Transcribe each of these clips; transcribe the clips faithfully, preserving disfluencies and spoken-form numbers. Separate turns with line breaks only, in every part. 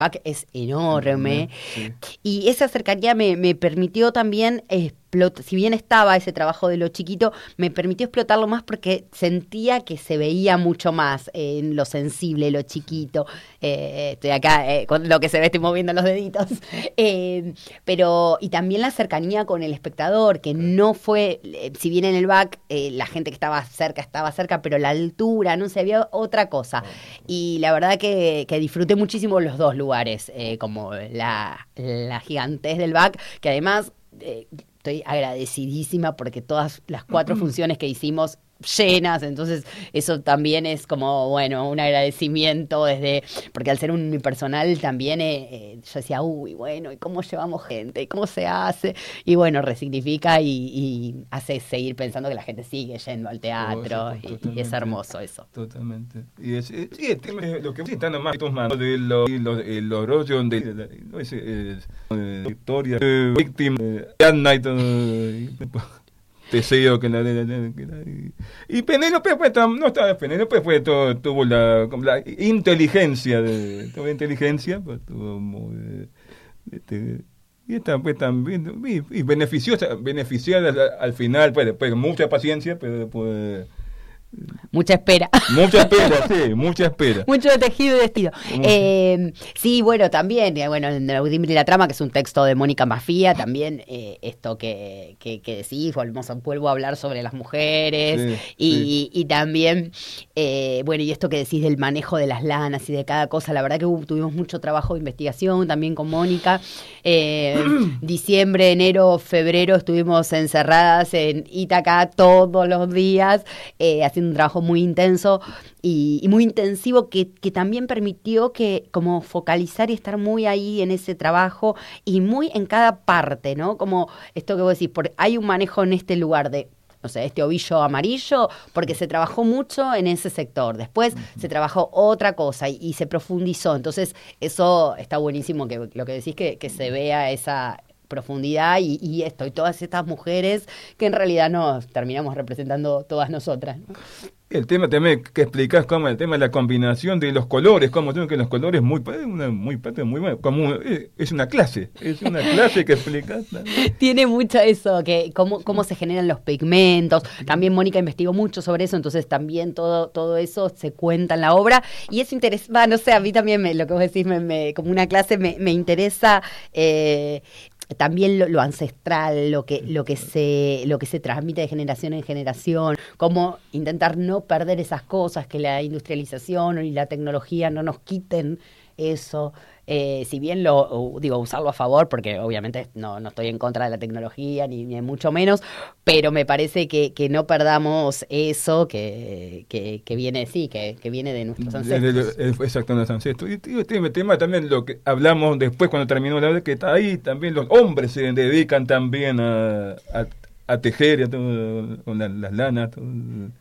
back es enorme,
sí.
Y esa cercanía me, me permitió también explotar, si bien estaba ese trabajo de lo chiquito, me permitió explotarlo más porque sentía que se veía mucho más eh, en lo sensible, lo chiquito. Eh, estoy acá, eh, con lo que se ve estoy moviendo los deditos. Eh, pero, y también la cercanía con el espectador, que no fue, eh, si bien en el back eh, la gente que estaba cerca estaba cerca, pero la altura, no sé, había otra cosa. Y la verdad que, que disfruté muchísimo los dos lugares, eh, como la, la gigantez del back, que además eh, estoy agradecidísima porque todas las cuatro funciones que hicimos llenas, entonces eso también es como, bueno, un agradecimiento desde, porque al ser un unipersonal también eh, eh, yo decía, uy, bueno, ¿y cómo llevamos gente? ¿Y cómo se hace? Y bueno, resignifica y, y hace seguir pensando que la gente sigue yendo al teatro,
Oh, eso,
y, y es hermoso eso.
Totalmente. Y es, es, sí, el tema es lo que sí están más tus manos de los los rollos de no es historia víctima Anna y todo. Deseo que la, la, la, que la y, y Penélope pues no estaba Penélope fue todo, tuvo la, la inteligencia de tuvo inteligencia pues tuvo muy, este, y está pues también y, y beneficiosa beneficiada al, al final pues después mucha paciencia pero después
mucha espera.
Mucha espera, sí, mucha espera.
Mucho de tejido y vestido. Eh, sí, bueno, también, eh, bueno, en Audimbre y la trama, que es un texto de Mónica Mafía, también eh, esto que, que, que decís, volvemos a, vuelvo a hablar sobre las mujeres,
sí,
y,
sí.
y también, eh, bueno, y esto que decís del manejo de las lanas y de cada cosa, la verdad que hubo, tuvimos mucho trabajo de investigación también con Mónica. Eh, diciembre, enero, febrero estuvimos encerradas en Ítaca todos los días, eh, haciendo un trabajo muy intenso y, y muy intensivo que, que también permitió que como focalizar y estar muy ahí en ese trabajo y muy en cada parte, ¿no? Como esto que vos decís, porque hay un manejo en este lugar de, no sé, este ovillo amarillo, porque se trabajó mucho en ese sector. Después uh-huh. se trabajó otra cosa y, y se profundizó. Entonces, eso está buenísimo, que lo que decís, que, que se vea esa profundidad y, y esto, y todas estas mujeres que en realidad nos terminamos representando todas nosotras.
El tema también que explicás, como el tema de la combinación de los colores, como tengo que los colores muy una muy muy bueno, como es una clase, es una clase que explicás.
Tiene mucho eso, que cómo cómo se generan los pigmentos. También Mónica investigó mucho sobre eso, entonces también todo todo eso se cuenta en la obra y es interesante, no sé, a mí también me, lo que vos decís me, me, como una clase me, me interesa eh, también lo, lo ancestral, lo que, lo que se, lo que se transmite de generación en generación, cómo intentar no perder esas cosas, que la industrialización y la tecnología no nos quiten eso. Eh, si bien lo digo, usarlo a favor, porque obviamente no, no estoy en contra de la tecnología, ni, ni mucho menos, pero me parece que, que no perdamos eso que, que, que viene, sí, que, que viene de nuestros ancestros.
Exacto, de los ancestros. Y este tema también lo que hablamos después cuando terminó la vez, que está ahí también los hombres se dedican también a, a, a tejer, a todo, con la, las lanas, todo.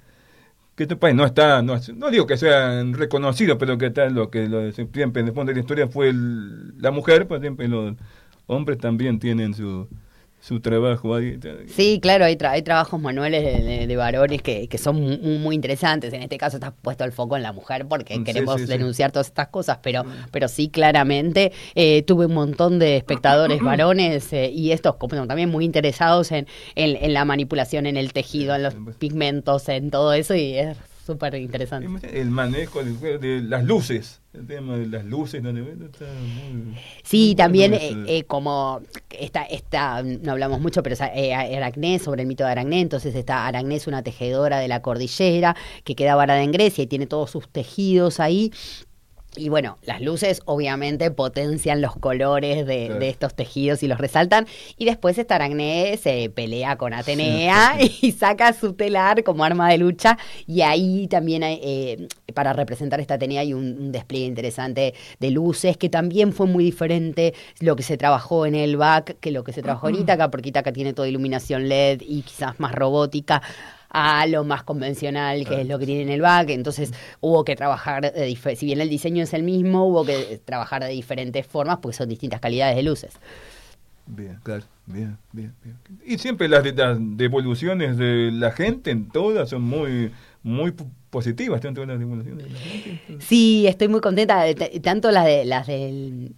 Que este país no está, no, no digo que sean reconocidos, pero que está lo que lo, siempre en el fondo de la historia fue el, la mujer, pues siempre los hombres también tienen su su trabajo ahí.
Sí, claro, hay, tra- hay trabajos manuales de, de, de varones que, que son muy, muy interesantes. En este caso está puesto el foco en la mujer porque sí, queremos sí, denunciar sí. todas estas cosas, pero, pero sí, claramente eh, tuve un montón de espectadores varones eh, y estos como, también muy interesados en, en, en la manipulación, en el tejido, en los pigmentos, en todo eso, y es súper interesante.
El manejo de, de las luces, el tema de las luces, donde está muy,
sí,
muy
también
bueno
eh, eh, como esta, esta, no hablamos mucho, pero eh, Aracné, sobre el mito de Aracné, entonces está Aracné es una tejedora de la cordillera que queda varada en Grecia y tiene todos sus tejidos ahí. Y bueno, las luces obviamente potencian los colores de, claro. de estos tejidos y los resaltan. Y después esta Aracné se pelea con Atenea sí, sí, sí. y saca su telar como arma de lucha. Y ahí también hay, eh, para representar esta Atenea hay un, un despliegue interesante de luces, que también fue muy diferente lo que se trabajó en el B A C que lo que se trabajó en Ítaca, porque Ítaca tiene toda iluminación L E D y quizás más robótica, a lo más convencional, que es lo que tiene en el B A C. Entonces hubo que trabajar, de dif- si bien el diseño es el mismo, hubo que trabajar de diferentes formas, porque son distintas calidades de luces.
Bien, claro, bien, bien, bien. Y siempre las, de, las devoluciones de la gente en todas son muy, muy positivas, tanto las devoluciones de la gente. Entonces...
Sí, estoy muy contenta, de, t- tanto las de las del